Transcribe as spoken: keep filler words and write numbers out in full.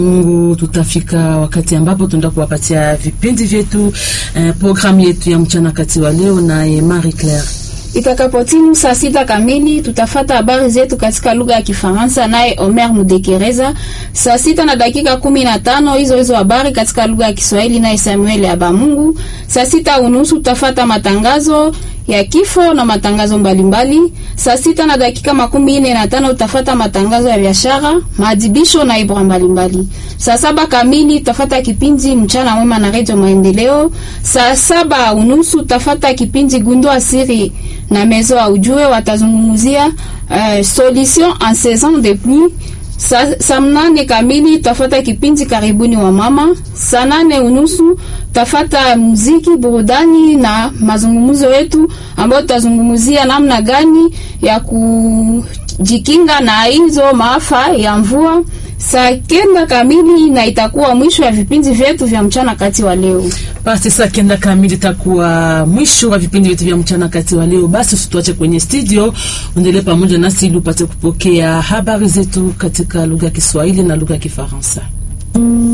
Mungu tutafika wakati ambapo tunaenda kuwapatia vipindi vyetu eh, programu yetu ya mchana kati wa leo na eh, Marie Claire. Itakapotimu saa sita kamili tutafata habari zetu katika lugha ya Kifaransa naye Omer Mudekereza. Saa sita na dakika kumi na tano hizo hizo habari katika lugha ya Kiswahili naye Samuel Abamungu. Saa sita unusu tutafata matangazo ya kifo na matangazo mbalimbali. Saa sita na dakika makumi ine na tano utafata matangazo ya biashara, maadibisho na ibra mbalimbali. Saa saba kamili utafata kipindi mchana mwema na Radio Maendeleo. Saa saba unusu utafata kipindi Gundua Siri na Mezo ya Ujue, watazungumzia uh, solution en saison de pluie. Sa, sa mnane kamili tafata kipindi Karibuni wa Mama. Saa nane unusu tafata muziki, burudani na mazungumzo yetu ambayo tutazungumzia namna gani ya kujikinga na hizo maafa ya mvua. Saa kenda kamili na itakuwa mwisho ya vipindi vyetu vya mchana kati wa leo. Basi saa kenda kamili itakuwa mwisho wa vipindi vyetu vya mchana kati wa leo. Basi usituache kwenye studio, endelee pamoja nasi ili upate kupokea habari zetu katika lugha ya Kiswahili na lugha ya Kifaransa.